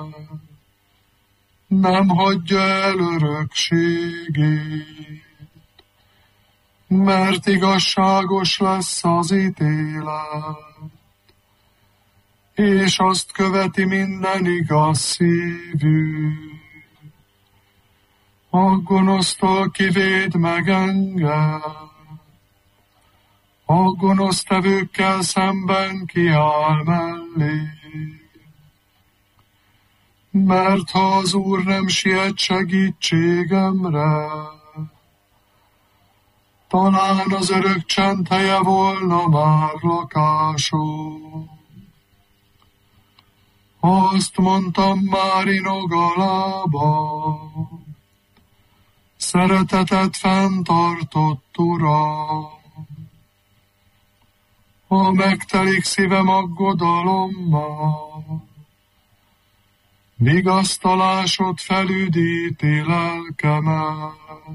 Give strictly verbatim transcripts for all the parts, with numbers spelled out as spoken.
nem hagyja el örökségét, mert igazságos lesz az ítélet, és azt követi minden igaz szívű. A gonosztól kivéd meg engem, a gonosztevőkkel szemben kiáll mellé. Mert ha az Úr nem siet segítségemre, talán az örök csend helye volna már lakásom. Azt mondtam már inogalában, szeretetet fenntartott Uram. Ha megtelik szívem aggodalommal, vigasztalásod felüdíti lelkemet.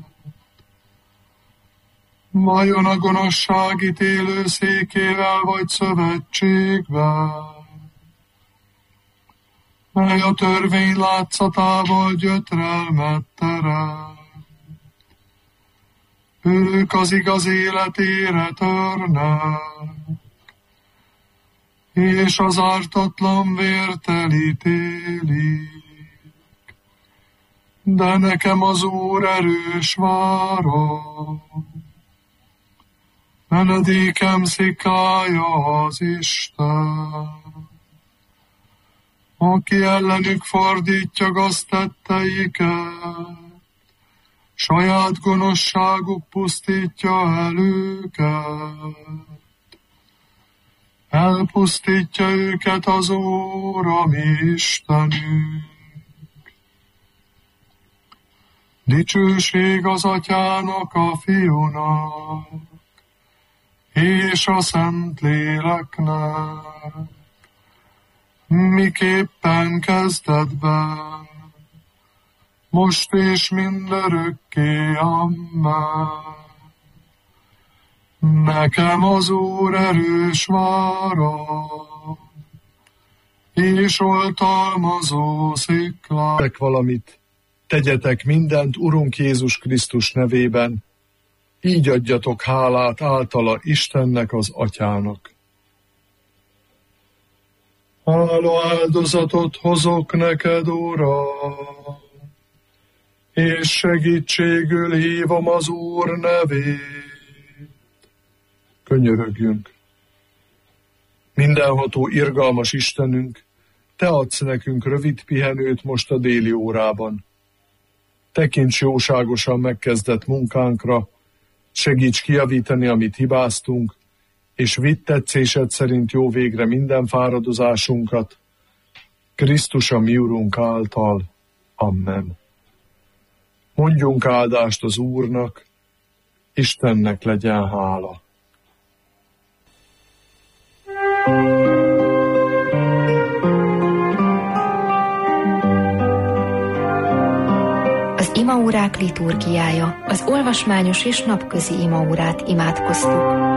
Vajon a gonoszság ítélő székével vagy szövetségben, mely a törvény látszatával gyötrelmet teremt. Ők az igaz életére törnek, és az ártatlan vért elítélik. De nekem az Úr erős várom, menedékem szikája az Isten. Aki ellenük fordítja gaztetteiket, saját gonoszságuk pusztítja el őket. Elpusztítja őket az Úr, a mi Istenünk. Dicsőség az Atyának, a Fiúnak, és a Szentléleknek, miképpen kezdetben, most és mindörökké, amen. Nekem az Úr erős váram, és oltalmazó sziklám. Tegyetek valamit, tegyetek mindent Urunk Jézus Krisztus nevében, így adjatok hálát általa Istennek, az Atyának. Hála áldozatot hozok neked, Uram, és segítségül hívom az Úr nevét. Könyörögjünk. Mindenható, irgalmas Istenünk, Te adsz nekünk rövid pihenőt most a déli órában. Tekints jóságosan megkezdett munkánkra, segíts kijavítani, amit hibáztunk, és vidd tetszésed szerint jó végre minden fáradozásunkat. Krisztus a mi Urunk által. Amen. Mondjunk áldást az Úrnak, Istennek legyen hála. Az imaórák liturgiája, az olvasmányos és napközi imaórát imádkoztuk.